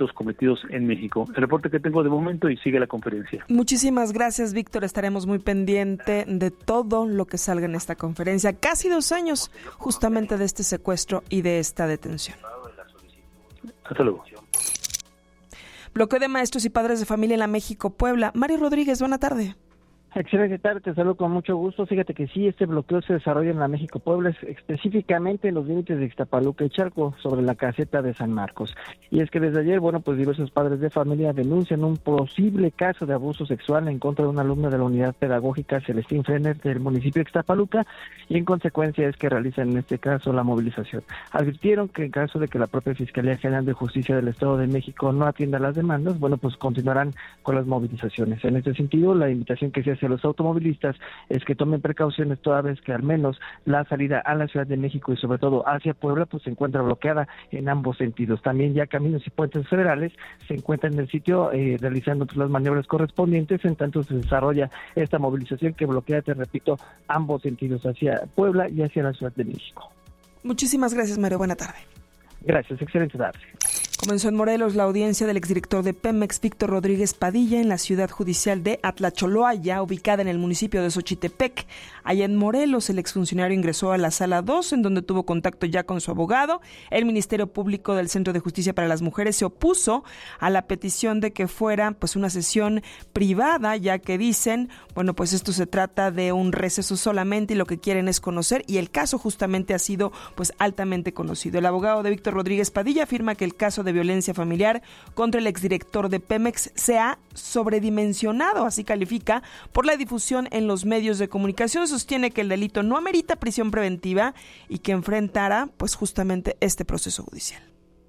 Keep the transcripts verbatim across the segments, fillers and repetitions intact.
delitos cometidos en México. El reporte que tengo de momento y sigue la conferencia. Muchísimas gracias, Víctor. Estaremos muy pendiente de todo lo que salga en esta conferencia. Casi dos años justamente de este secuestro y de esta detención. Hasta luego. Bloqueo de maestros y padres de familia en la México-Puebla. Mario Rodríguez, buena tarde. Excelente tarde, te saludo con mucho gusto. Fíjate que sí, este bloqueo se desarrolla en la México-Puebla, específicamente en los límites de Ixtapaluca y Chalco, sobre la caseta de San Marcos. Y es que desde ayer, bueno, pues diversos padres de familia denuncian un posible caso de abuso sexual en contra de una alumna de la unidad pedagógica Celestín Frener del municipio de Ixtapaluca, y en consecuencia es que realizan en este caso la movilización. Advirtieron que en caso de que la propia Fiscalía General de Justicia del Estado de México no atienda las demandas, bueno, pues continuarán con las movilizaciones. En este sentido, la invitación que se hace a los automovilistas es que tomen precauciones toda vez que al menos la salida a la Ciudad de México y sobre todo hacia Puebla pues se encuentra bloqueada en ambos sentidos. También ya caminos y puentes federales se encuentran en el sitio eh, realizando las maniobras correspondientes, en tanto se desarrolla esta movilización que bloquea, te repito, ambos sentidos, hacia Puebla y hacia la Ciudad de México. Muchísimas gracias, Mario. Buena tarde. Gracias, excelente tarde. Comenzó en Morelos la audiencia del exdirector de Pemex, Víctor Rodríguez Padilla, en la ciudad judicial de Atlacholoaya, ubicada en el municipio de Xochitepec. Allá en Morelos, el exfuncionario ingresó a la sala dos, en donde tuvo contacto ya con su abogado. El Ministerio Público del Centro de Justicia para las Mujeres se opuso a la petición de que fuera pues una sesión privada, ya que dicen, bueno, pues esto se trata de un receso solamente y lo que quieren es conocer, y el caso justamente ha sido pues altamente conocido. El abogado de Víctor Rodríguez Padilla afirma que el caso de violencia familiar contra el exdirector de Pemex se ha sobredimensionado, así califica, por la difusión en los medios de comunicación. Sostiene que el delito no amerita prisión preventiva y que enfrentará pues justamente este proceso judicial.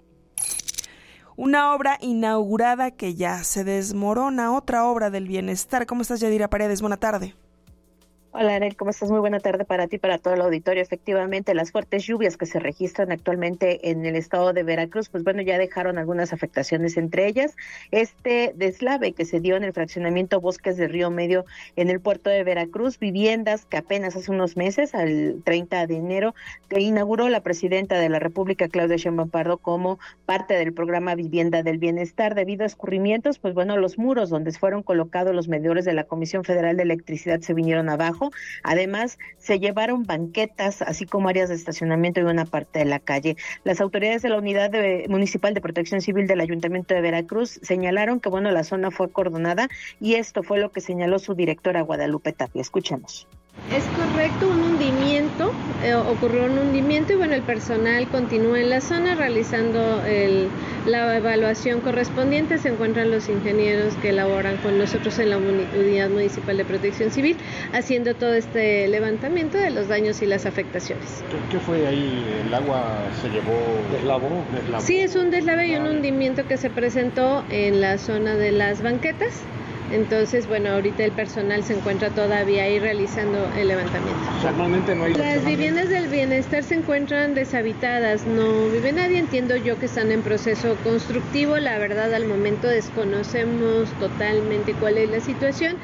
Una obra inaugurada que ya se desmorona, otra obra del bienestar. ¿Cómo estás, Yadira Paredes? Buena tarde. Hola, Arel, ¿cómo estás? Muy buena tarde para ti y para todo el auditorio. Efectivamente, las fuertes lluvias que se registran actualmente en el estado de Veracruz, pues bueno, ya dejaron algunas afectaciones, entre ellas este deslave que se dio en el fraccionamiento Bosques de Río Medio en el puerto de Veracruz, viviendas que apenas hace unos meses, al treinta de enero, que inauguró la presidenta de la República, Claudia Sheinbaum Pardo, como parte del programa Vivienda del Bienestar. Debido a escurrimientos, pues bueno, los muros donde fueron colocados los medidores de la Comisión Federal de Electricidad se vinieron abajo. Además, se llevaron banquetas, así como áreas de estacionamiento y una parte de la calle. Las autoridades de la Unidad de, Municipal de Protección Civil del Ayuntamiento de Veracruz señalaron que, bueno, la zona fue acordonada, y esto fue lo que señaló su directora, Guadalupe Tapia. Escuchemos. Es correcto, un hundimiento, eh, ocurrió un hundimiento y bueno, el personal continúa en la zona realizando el, la evaluación correspondiente. Se encuentran los ingenieros que laboran con nosotros en la Unidad Municipal de Protección Civil haciendo todo este levantamiento de los daños y las afectaciones. ¿Qué, qué fue ahí? ¿El agua se llevó? ¿Deslavó? ¿Deslavó? Sí, es un deslave y un hundimiento que se presentó en la zona de las banquetas. Entonces, bueno, ahorita el personal se encuentra todavía ahí realizando el levantamiento. Normalmente no hay... Las viviendas del bienestar se encuentran deshabitadas, no vive nadie. Entiendo yo que están en proceso constructivo. La verdad, al momento desconocemos totalmente cuál es la situación.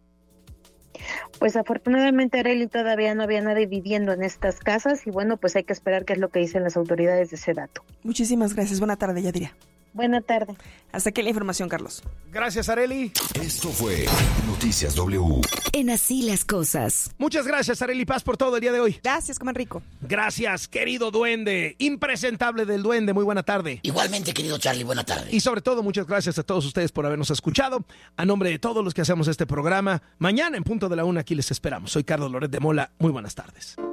Pues afortunadamente, Arely, todavía no había nadie viviendo en estas casas y bueno, pues hay que esperar qué es lo que dicen las autoridades de ese dato. Muchísimas gracias. Buena tarde, Yadira. Buena tarde. Hasta aquí la información, Carlos. Gracias, Arely. Esto fue Noticias W. En Así las Cosas. Muchas gracias, Arely Paz, por todo el día de hoy. Gracias, coman rico. Gracias, querido duende. Impresentable del duende. Muy buena tarde. Igualmente, querido Charlie, buena tarde. Y sobre todo, muchas gracias a todos ustedes por habernos escuchado. A nombre de todos los que hacemos este programa, mañana en punto de la una aquí les esperamos. Soy Carlos Loret de Mola. Muy buenas tardes.